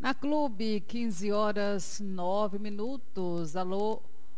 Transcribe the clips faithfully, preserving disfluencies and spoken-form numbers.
Na Clube, quinze horas, nove minutos. Alô,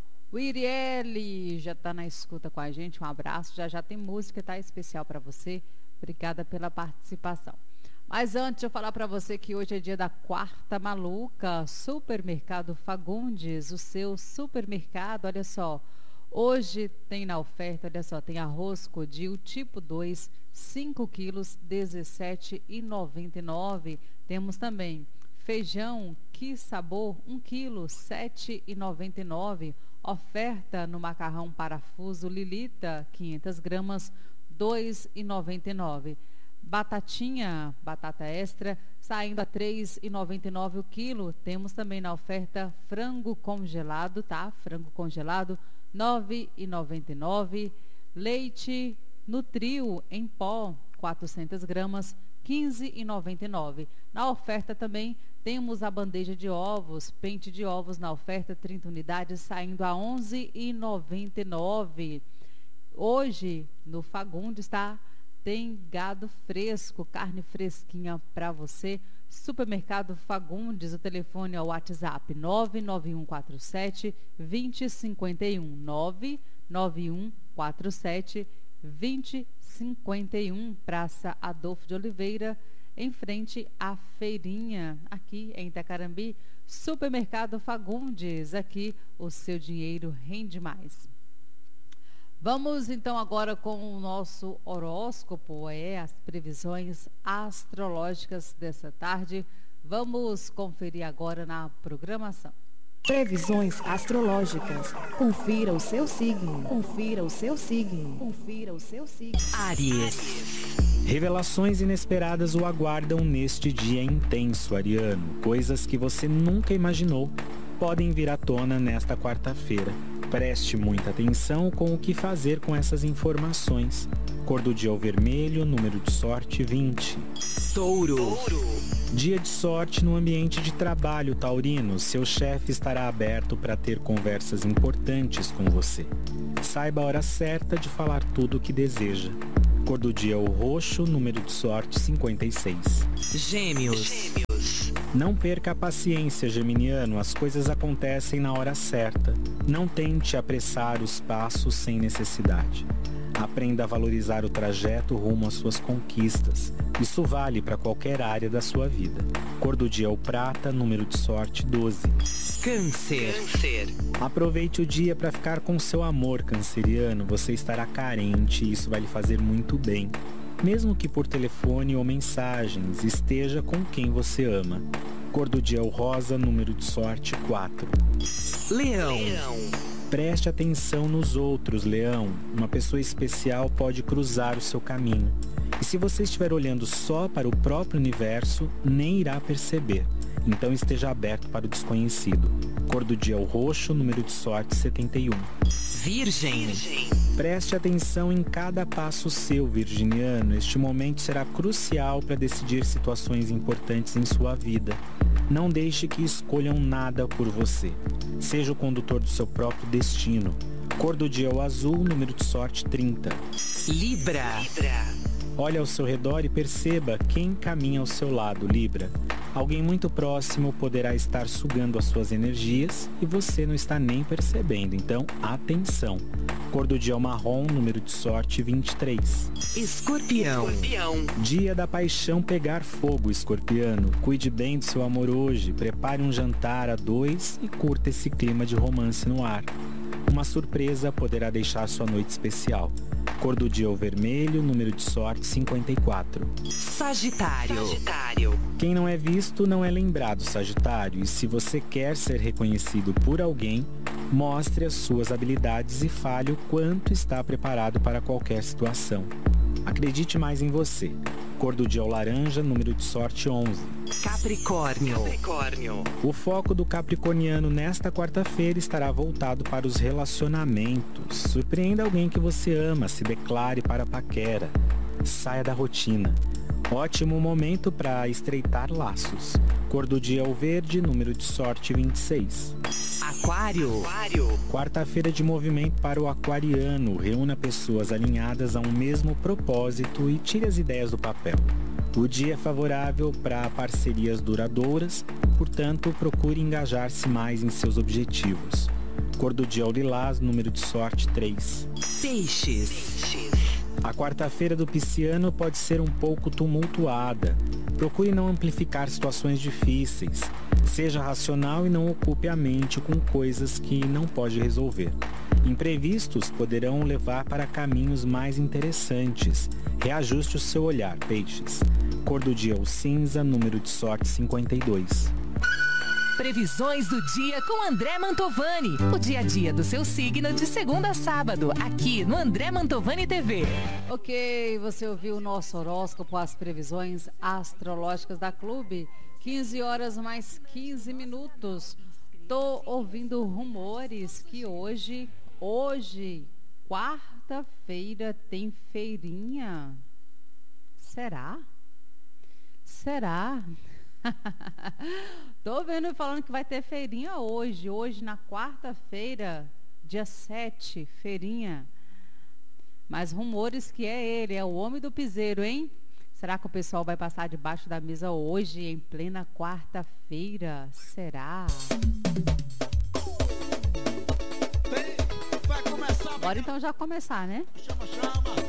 Wiriele, já está na escuta com a gente. Um abraço. Já já tem música, tá especial para você. Obrigada pela participação. Mas antes eu falar para você que hoje é dia da quarta maluca. Supermercado Fagundes, o seu supermercado, olha só. Hoje tem na oferta, olha só, tem arroz codil tipo dois, cinco quilos, dezessete reais e noventa e nove centavos. Temos também feijão, que sabor, um quilo, sete reais e noventa e nove centavos. Oferta no macarrão parafuso Lilita, quinhentas gramas, dois reais e noventa e nove centavos. Batatinha, batata extra, saindo a três reais e noventa e nove centavos o quilo. Temos também na oferta frango congelado, tá? Frango congelado, nove reais e noventa e nove centavos. Leite Nutrio em pó, quatrocentas gramas, quinze reais e noventa e nove centavos. Na oferta também temos a bandeja de ovos, pente de ovos na oferta, trinta unidades, saindo a onze reais e noventa e nove centavos. Hoje, no Fagundes, tá? Tem gado fresco, carne fresquinha para você. Supermercado Fagundes, o telefone é o WhatsApp nove nove um quatro sete, dois zero cinco um, nove nove um quatro sete, dois zero cinco um, Praça Adolfo de Oliveira, em frente à feirinha, aqui em Itacarambi. Supermercado Fagundes, aqui o seu dinheiro rende mais. Vamos então agora com o nosso horóscopo, é, as previsões astrológicas dessa tarde. Vamos conferir agora na programação. Previsões astrológicas. Confira o seu signo. Confira o seu signo. Confira o seu signo. Áries. Revelações inesperadas o aguardam neste dia intenso, ariano. Coisas que você nunca imaginou podem vir à tona nesta quarta-feira. Preste muita atenção com o que fazer com essas informações. Cor do dia é o vermelho, número de sorte vinte. Touro. Dia de sorte no ambiente de trabalho, taurino. Seu chefe estará aberto para ter conversas importantes com você. Saiba a hora certa de falar tudo o que deseja. Cor do dia é o roxo, número de sorte cinquenta e seis. Gêmeos. Não perca a paciência, geminiano. As coisas acontecem na hora certa. Não tente apressar os passos sem necessidade. Aprenda a valorizar o trajeto rumo às suas conquistas. Isso vale para qualquer área da sua vida. Cor do dia é o prata, número de sorte doze. Câncer. Câncer. Aproveite o dia para ficar com seu amor, canceriano. Você estará carente e isso vai lhe fazer muito bem. Mesmo que por telefone ou mensagens, esteja com quem você ama. Cor do dia é o rosa, número de sorte quatro. Leão. Preste atenção nos outros, Leão. Uma pessoa especial pode cruzar o seu caminho. E se você estiver olhando só para o próprio universo, nem irá perceber. Então esteja aberto para o desconhecido. Cor do dia é o roxo, número de sorte setenta e um. Virgem. Preste atenção em cada passo seu, virginiano. Este momento será crucial para decidir situações importantes em sua vida. Não deixe que escolham nada por você. Seja o condutor do seu próprio destino. Cor do dia é o azul, número de sorte trinta. Libra. Olhe ao seu redor e perceba quem caminha ao seu lado, Libra. Alguém muito próximo poderá estar sugando as suas energias e você não está nem percebendo, então atenção. Cor do dia é o marrom, número de sorte vinte e três. Escorpião. Dia da paixão pegar fogo, escorpiano. Cuide bem do seu amor hoje, prepare um jantar a dois e curta esse clima de romance no ar. Uma surpresa poderá deixar sua noite especial. Cor do dia é o vermelho, número de sorte cinquenta e quatro. Sagitário. Quem não é visto não é lembrado, Sagitário. E se você quer ser reconhecido por alguém, mostre as suas habilidades e fale o quanto está preparado para qualquer situação. Acredite mais em você. Cor do dia é o laranja, número de sorte onze. Capricórnio. O foco do capricorniano nesta quarta-feira estará voltado para os relacionamentos. Surpreenda alguém que você ama, se declare para a paquera. Saia da rotina. Ótimo momento para estreitar laços. Cor do dia é o verde, número de sorte vinte e seis. Aquário. Quarta-feira de movimento para o aquariano. Reúna pessoas alinhadas a um mesmo propósito e tire as ideias do papel. O dia é favorável para parcerias duradouras portanto, procure engajar-se mais em seus objetivos. Cor do dia lilás, número de sorte três. Peixes. A quarta-feira do pisciano pode ser um pouco tumultuada. Procure não amplificar situações difíceis. Seja racional e não ocupe a mente com coisas que não pode resolver. Imprevistos poderão levar para caminhos mais interessantes. Reajuste o seu olhar, peixes. Cor do dia o cinza, número de sorte cinquenta e dois. Previsões do dia com André Mantovani. O dia a dia do seu signo de segunda a sábado, aqui no André Mantovani T V. Ok, você ouviu o nosso horóscopo, as previsões astrológicas da Clube. quinze horas mais quinze minutos. Tô ouvindo rumores que hoje, hoje, quarta-feira, tem feirinha. Será? Será? Tô vendo falando que vai ter feirinha hoje. Hoje, na quarta-feira, dia sete, feirinha. Mas rumores que é ele, é o homem do piseiro, hein? Será que o pessoal vai passar debaixo da mesa hoje, em plena quarta-feira? Será? Bora então já começar, né? Chama, chama.